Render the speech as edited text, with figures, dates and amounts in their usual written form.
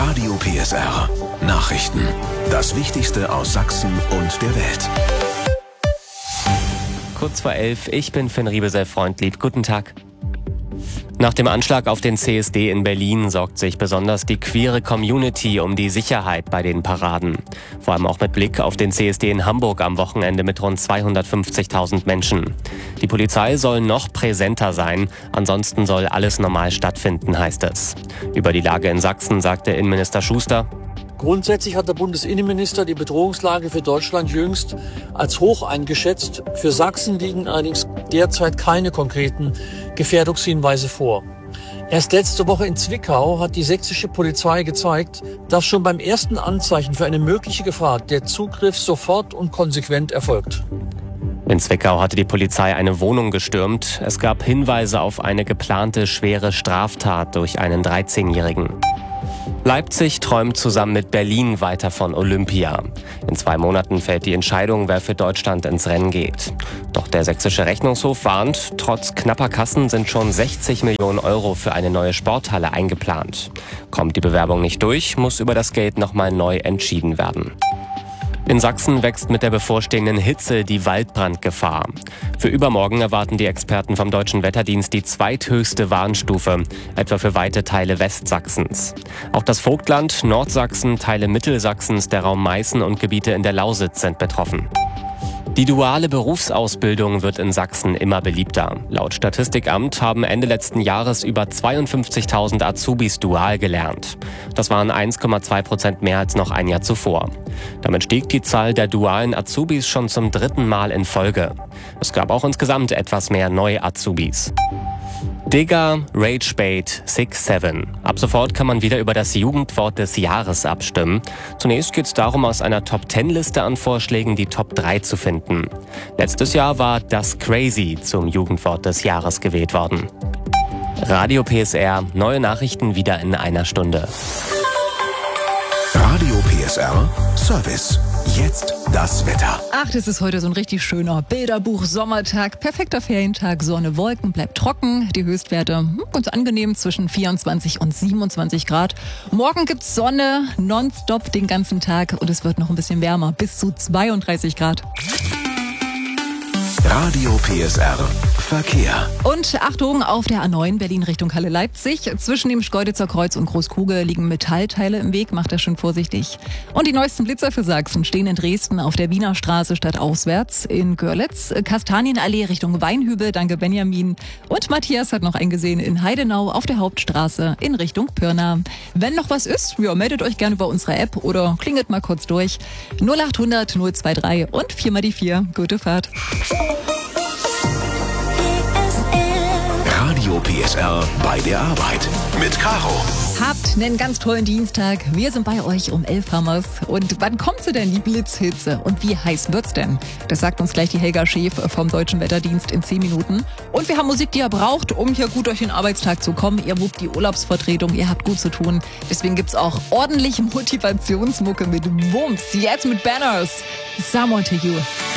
Radio PSR. Nachrichten. Das Wichtigste aus Sachsen und der Welt. Kurz vor 11, ich bin Finn Riebesell-Freundlieb. Guten Tag. Nach dem Anschlag auf den CSD in Berlin sorgt sich besonders die queere Community um die Sicherheit bei den Paraden. Vor allem auch mit Blick auf den CSD in Hamburg am Wochenende mit rund 250.000 Menschen. Die Polizei soll noch präsenter sein, ansonsten soll alles normal stattfinden, heißt es. Über die Lage in Sachsen sagte Innenminister Schuster: Grundsätzlich hat der Bundesinnenminister die Bedrohungslage für Deutschland jüngst als hoch eingeschätzt. Für Sachsen liegen allerdings derzeit keine konkreten Gefährdungshinweise vor. Erst letzte Woche in Zwickau hat die sächsische Polizei gezeigt, dass schon beim ersten Anzeichen für eine mögliche Gefahr der Zugriff sofort und konsequent erfolgt. In Zwickau hatte die Polizei eine Wohnung gestürmt. Es gab Hinweise auf eine geplante schwere Straftat durch einen 13-Jährigen. Leipzig träumt zusammen mit Berlin weiter von Olympia. In 2 Monaten fällt die Entscheidung, wer für Deutschland ins Rennen geht. Doch der sächsische Rechnungshof warnt, trotz knapper Kassen sind schon 60 Millionen Euro für eine neue Sporthalle eingeplant. Kommt die Bewerbung nicht durch, muss über das Geld nochmal neu entschieden werden. In Sachsen wächst mit der bevorstehenden Hitze die Waldbrandgefahr. Für übermorgen erwarten die Experten vom Deutschen Wetterdienst die zweithöchste Warnstufe, etwa für weite Teile Westsachsens. Auch das Vogtland, Nordsachsen, Teile Mittelsachsens, der Raum Meißen und Gebiete in der Lausitz sind betroffen. Die duale Berufsausbildung wird in Sachsen immer beliebter. Laut Statistikamt haben Ende letzten Jahres über 52.000 Azubis dual gelernt. Das waren 1,2% mehr als noch ein Jahr zuvor. Damit stieg die Zahl der dualen Azubis schon zum 3. Mal in Folge. Es gab auch insgesamt etwas mehr Neu-Azubis. Digger, Ragebait, 6-7. Ab sofort kann man wieder über das Jugendwort des Jahres abstimmen. Zunächst geht es darum, aus einer Top-10-Liste an Vorschlägen die Top 3 zu finden. Letztes Jahr war das Crazy zum Jugendwort des Jahres gewählt worden. Radio PSR, neue Nachrichten wieder in einer Stunde. Radio PSR Service. Jetzt das Wetter. Ach, das ist heute so ein richtig schöner Bilderbuch-Sommertag. Perfekter Ferientag, Sonne, Wolken, bleibt trocken. Die Höchstwerte ganz angenehm zwischen 24 und 27 Grad. Morgen gibt's Sonne, nonstop den ganzen Tag und es wird noch ein bisschen wärmer, bis zu 32 Grad. Radio PSR Verkehr. Und Achtung, auf der A9 Berlin Richtung Halle-Leipzig. Zwischen dem Schkeuditzer Kreuz und Großkuge liegen Metallteile im Weg, macht das schon vorsichtig. Und die neuesten Blitzer für Sachsen stehen in Dresden auf der Wiener Straße stadtauswärts, in Görlitz, Kastanienallee Richtung Weinhübel, danke Benjamin. Und Matthias hat noch eingesehen in Heidenau auf der Hauptstraße in Richtung Pirna. Wenn noch was ist, meldet euch gerne über unsere App oder klingelt mal kurz durch. 0800 023 und 4 mal die 4. Gute Fahrt. Radio PSR bei der Arbeit mit Caro. Habt einen ganz tollen Dienstag. Wir sind bei euch um 11 Hammers. Und wann kommt sie denn, die Blitzhitze? Und wie heiß wird's denn? Das sagt uns gleich die Helga Schäf vom Deutschen Wetterdienst in 10 Minuten. Und wir haben Musik, die ihr braucht, um hier gut durch den Arbeitstag zu kommen. Ihr wupt die Urlaubsvertretung, ihr habt gut zu tun. Deswegen gibt's auch ordentliche Motivationsmucke mit Wumms. Jetzt mit Banners. Someone to You.